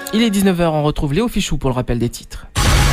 Il est 19h, on retrouve Léo Fichou pour le rappel des titres.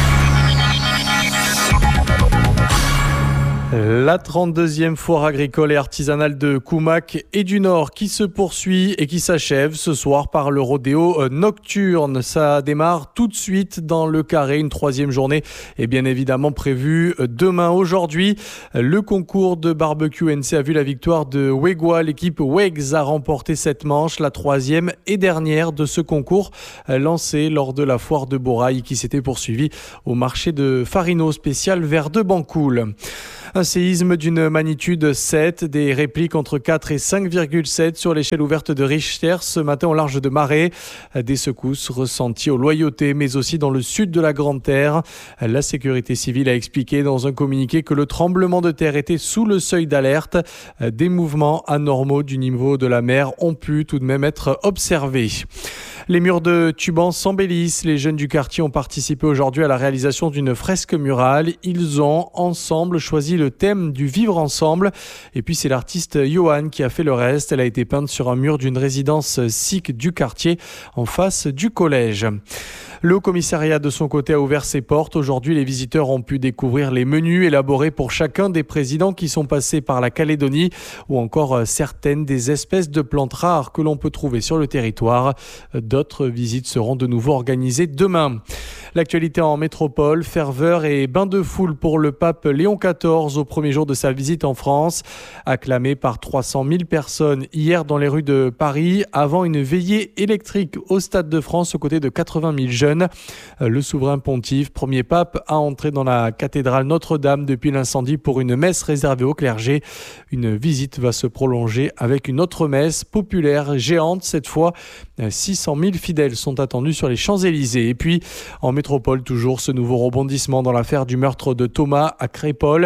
La 32e foire agricole et artisanale de Koumac et du Nord qui se poursuit et qui s'achève ce soir par le rodéo nocturne. Ça démarre tout de suite dans le carré. Une 3e journée est bien évidemment prévue demain. Aujourd'hui, le concours de barbecue NC a vu la victoire de Wegois. L'équipe Wegs a remporté cette manche, la 3e et dernière de ce concours lancé lors de la foire de Borail qui s'était poursuivie au marché de Farino spécial vers de Bancoul. Un séisme d'une magnitude 7, des répliques entre 4 et 5,7 sur l'échelle ouverte de Richter ce matin au large de Marais. Des secousses ressenties au Loyauté, mais aussi dans le sud de la Grande Terre. La sécurité civile a expliqué dans un communiqué que le tremblement de terre était sous le seuil d'alerte. Des mouvements anormaux du niveau de la mer ont pu tout de même être observés. Les murs de Tuban s'embellissent. Les jeunes du quartier ont participé aujourd'hui à la réalisation d'une fresque murale. Ils ont ensemble choisi le thème du vivre ensemble. Et puis c'est l'artiste Johan qui a fait le reste. Elle a été peinte sur un mur d'une résidence sikh du quartier en face du collège. Le Haut-Commissariat de son côté a ouvert ses portes. Aujourd'hui, les visiteurs ont pu découvrir les menus élaborés pour chacun des présidents qui sont passés par la Calédonie ou encore certaines des espèces de plantes rares que l'on peut trouver sur le territoire. D'autres visites seront de nouveau organisées demain. L'actualité en métropole, ferveur et bain de foule pour le pape Léon XIV au premier jour de sa visite en France. Acclamé par 300 000 personnes hier dans les rues de Paris avant une veillée électrique au Stade de France aux côtés de 80 000 jeunes. Le souverain pontife, premier pape, a entré dans la cathédrale Notre-Dame depuis l'incendie pour une messe réservée au clergé. Une visite va se prolonger avec une autre messe populaire géante. Cette fois, 600 000 fidèles sont attendus sur les Champs-Élysées. Et puis, en métropole, toujours ce nouveau rebondissement dans l'affaire du meurtre de Thomas à Crépol.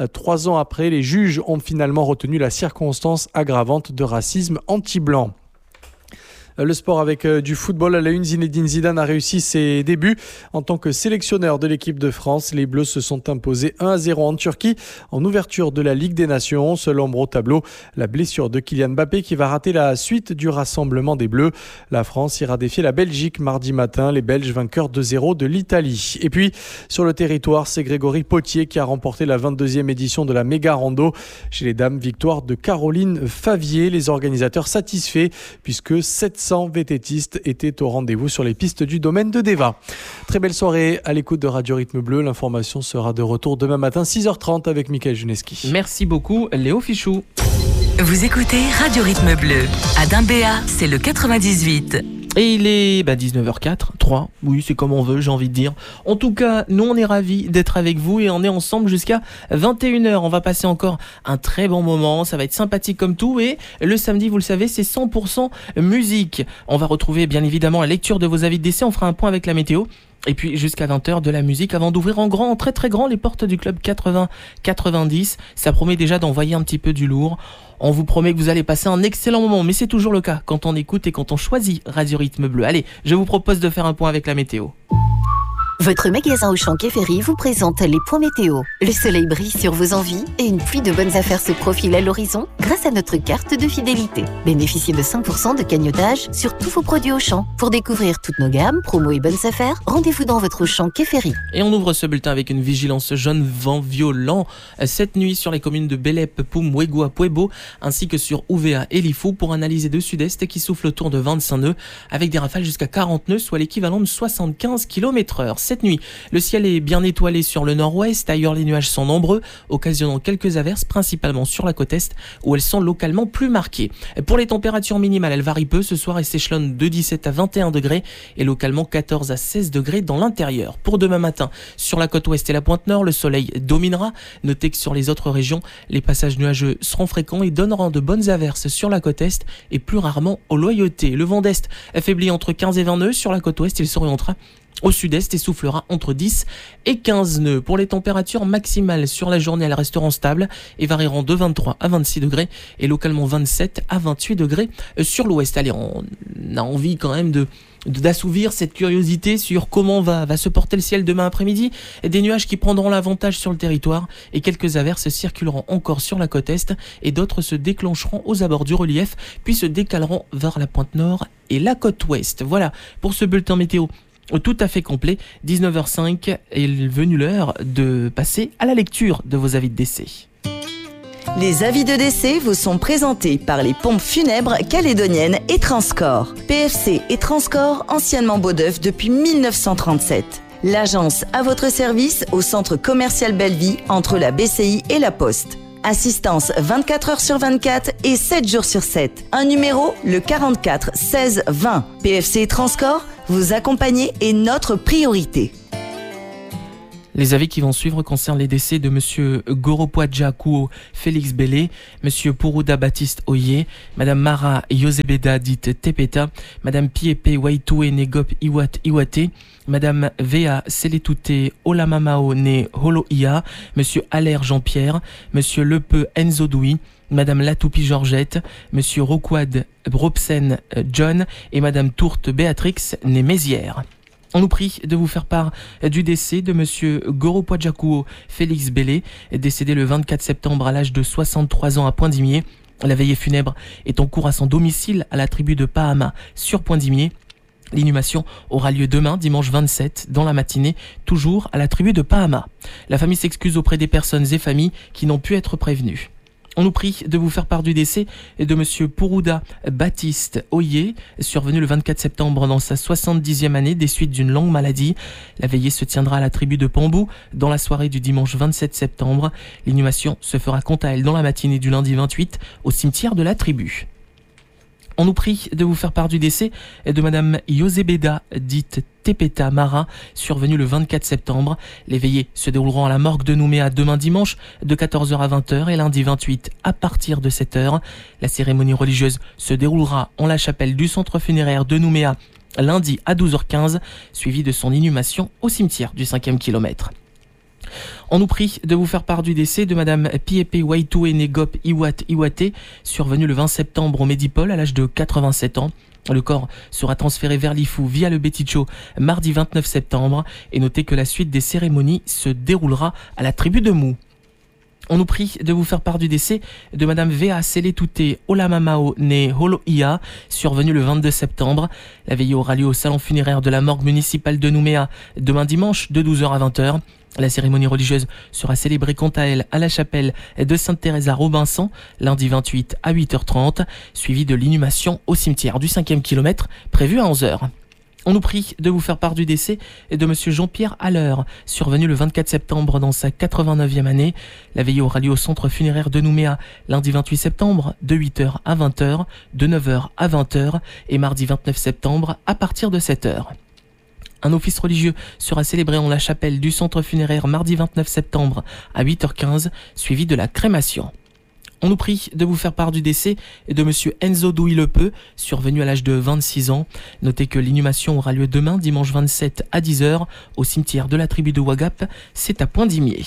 3 ans après, les juges ont finalement retenu la circonstance aggravante de racisme anti-blanc. Le sport avec du football à la une, Zinedine Zidane a réussi ses débuts en tant que sélectionneur de l'équipe de France. Les Bleus se sont imposés 1-0 en Turquie en ouverture de la Ligue des Nations. Seul ombre au tableau, la blessure de Kylian Mbappé qui va rater la suite du rassemblement des Bleus. La France ira défier la Belgique mardi matin, les Belges vainqueurs 2-0 de l'Italie. Et puis sur le territoire, c'est Grégory Potier qui a remporté la 22e édition de la Méga Rando. Chez les dames, victoire de Caroline Favier. Les organisateurs satisfaits puisque 700 vététistes étaient au rendez-vous sur les pistes du domaine de Deva. Très belle soirée à l'écoute de Radio Rythme Bleu. L'information sera de retour demain matin 6h30 avec Mickaël Juneski. Merci beaucoup Léo Fichou. Vous écoutez Radio Rythme Bleu. À Dimbéa, c'est le 98. Et il est 19h04, 3, oui c'est comme on veut, j'ai envie de dire. En tout cas, nous on est ravis d'être avec vous et on est ensemble jusqu'à 21h. On va passer encore un très bon moment, ça va être sympathique comme tout. Et le samedi, vous le savez, c'est 100% musique. On va retrouver bien évidemment la lecture de vos avis de décès, on fera un point avec la météo. Et puis jusqu'à 20h de la musique avant d'ouvrir en grand, en très très grand les portes du club 80-90. Ça promet déjà d'envoyer un petit peu du lourd. On vous promet que vous allez passer un excellent moment, mais c'est toujours le cas quand on écoute et quand on choisit Radio Rythme Bleu. Allez, je vous propose de faire un point avec la météo. Votre magasin Auchan Quai Ferry vous présente les points météo. Le soleil brille sur vos envies et une pluie de bonnes affaires se profile à l'horizon grâce à notre carte de fidélité. Bénéficiez de 5% de cagnotage sur tous vos produits Auchan. Pour découvrir toutes nos gammes, promos et bonnes affaires, rendez-vous dans votre Auchan Quai Ferry. Et on ouvre ce bulletin avec une vigilance jaune vent violent cette nuit sur les communes de Bélep, Poum, Wegoua, Puebo, ainsi que sur Ouvéa et Lifou pour analyser de sud-est qui souffle autour de 25 nœuds avec des rafales jusqu'à 40 nœuds, soit l'équivalent de 75 km/h. Cette nuit, le ciel est bien étoilé sur le nord-ouest, ailleurs les nuages sont nombreux, occasionnant quelques averses, principalement sur la côte est, où elles sont localement plus marquées. Pour les températures minimales, elles varient peu ce soir et s'échelonnent de 17 à 21 degrés et localement 14 à 16 degrés dans l'intérieur. Pour demain matin, sur la côte ouest et la pointe nord, le soleil dominera. Notez que sur les autres régions, les passages nuageux seront fréquents et donneront de bonnes averses sur la côte est et plus rarement au Loyauté. Le vent d'est affaiblit entre 15 et 20 nœuds, sur la côte ouest il s'orientera au sud-est et soufflera entre 10 et 15 nœuds. Pour les températures maximales sur la journée, elles resteront stables et varieront de 23 à 26 degrés et localement 27 à 28 degrés sur l'ouest. Allez, on a envie quand même d'assouvir cette curiosité sur comment va se porter le ciel demain après-midi. Des nuages qui prendront l'avantage sur le territoire et quelques averses circuleront encore sur la côte est et d'autres se déclencheront aux abords du relief puis se décaleront vers la pointe nord et la côte ouest. Voilà pour ce bulletin météo tout à fait complet. 19h05 est venue l'heure de passer à la lecture de vos avis de décès. Les avis de décès vous sont présentés par les pompes funèbres calédoniennes et Transcorps. PFC et Transcorps, anciennement Beaudeuf depuis 1937. L'agence à votre service au centre commercial Belleville entre la BCI et la Poste. Assistance 24 heures sur 24 et 7 jours sur 7. Un numéro, le 44 16 20. PFC et Transcorps, vous accompagner est notre priorité. Les avis qui vont suivre concernent les décès de Monsieur Goropoadja Kouo Félix Bélé, Monsieur Puruda Baptiste Oye, Madame Mara Yosebeda dite Tepeta, Madame Piepe Waitue Negop Iwat Iwate, Madame Vea Seletute Olamamao Ne Holoia, Monsieur Allaire Jean-Pierre, Monsieur Lepeu Enzo Doui, Madame Latoupi Georgette, Monsieur Roquad Robsen John et Madame Tourte Béatrix née Mézières. On nous prie de vous faire part du décès de Monsieur Goropoadjakuo Félix Bélé, décédé le 24 septembre à l'âge de 63 ans à Point-d'Imier. La veillée funèbre est en cours à son domicile à la tribu de Pahama sur Point-d'Imier. L'inhumation aura lieu demain, dimanche 27, dans la matinée, toujours à la tribu de Pahama. La famille s'excuse auprès des personnes et familles qui n'ont pu être prévenues. On nous prie de vous faire part du décès de Monsieur Puruda Baptiste Oye, survenu le 24 septembre dans sa 70e année des suites d'une longue maladie. La veillée se tiendra à la tribu de Pambou dans la soirée du dimanche 27 septembre. L'inhumation se fera quant à elle dans la matinée du lundi 28 au cimetière de la tribu. On nous prie de vous faire part du décès de Madame Yosebeda, dite Tepeta Mara, survenue le 24 septembre. Les veillées se dérouleront à la morgue de Nouméa demain dimanche de 14h à 20h et lundi 28 à partir de 7h. La cérémonie religieuse se déroulera en la chapelle du centre funéraire de Nouméa lundi à 12h15, suivie de son inhumation au cimetière du 5e kilomètre. On nous prie de vous faire part du décès de Madame Piepe Waitue Negop Iwat Iwate, survenue le 20 septembre au Médipole à l'âge de 87 ans. Le corps sera transféré vers Lifou via le Béticho mardi 29 septembre et notez que la suite des cérémonies se déroulera à la tribu de Mou. On nous prie de vous faire part du décès de Madame Vea Seletute Olamamao Ne Holoia, survenue le 22 septembre. La veillée aura lieu au salon funéraire de la morgue municipale de Nouméa demain dimanche de 12h à 20h. La cérémonie religieuse sera célébrée quant à elle à la chapelle de Sainte-Thérèse-à-Robinson lundi 28 à 8h30, suivie de l'inhumation au cimetière du 5e kilomètre prévu à 11h. On nous prie de vous faire part du décès de Monsieur Jean-Pierre Haller, survenu le 24 septembre dans sa 89e année. La veillée aura lieu au centre funéraire de Nouméa lundi 28 septembre de 8h à 20h, de 9h à 20h et mardi 29 septembre à partir de 7h. Un office religieux sera célébré en la chapelle du centre funéraire mardi 29 septembre à 8h15, suivi de la crémation. On nous prie de vous faire part du décès de Monsieur Enzo Douy-Lepeu, survenu à l'âge de 26 ans. Notez que l'inhumation aura lieu demain, dimanche 27 à 10h, au cimetière de la tribu de Wagap, c'est à Point-d'Imier.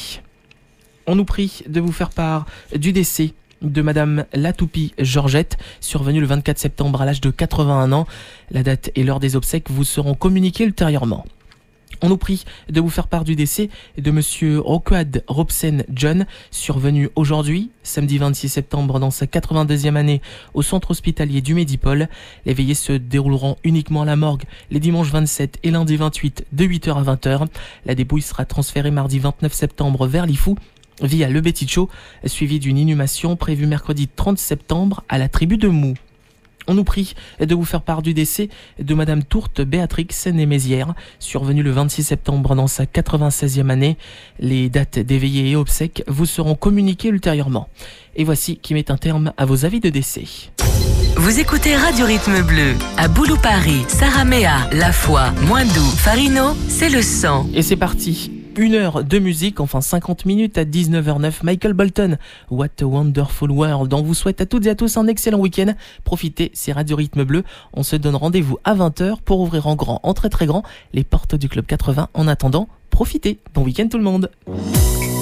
On nous prie de vous faire part du décès de Madame Latoupi Georgette, survenue le 24 septembre à l'âge de 81 ans. La date et l'heure des obsèques vous seront communiquées ultérieurement. On nous prie de vous faire part du décès de Monsieur Roquad Robsen John, survenu aujourd'hui, samedi 26 septembre dans sa 82e année au centre hospitalier du Médipole. Les veillées se dérouleront uniquement à la morgue les dimanches 27 et lundi 28 de 8h à 20h. La dépouille sera transférée mardi 29 septembre vers Lifou via le Béticho, suivi d'une inhumation prévue mercredi 30 septembre à la tribu de Mou. On nous prie de vous faire part du décès de Madame Tourte Béatrix née Mézières, survenue le 26 septembre dans sa 96e année. Les dates des veillées et obsèques vous seront communiquées ultérieurement. Et voici qui met un terme à vos avis de décès. Vous écoutez Radio Rythme Bleu. À Boulou-Paris, Saramea, La Foix, Moindou, Farino, c'est le 100. Et c'est parti 1 heure de musique, enfin 50 minutes à 19h09. Michael Bolton, What a Wonderful World. On vous souhaite à toutes et à tous un excellent week-end. Profitez, c'est Radio Rythme Bleu. On se donne rendez-vous à 20h pour ouvrir en grand, en très très grand, les portes du Club 80. En attendant, profitez. Bon week-end tout le monde.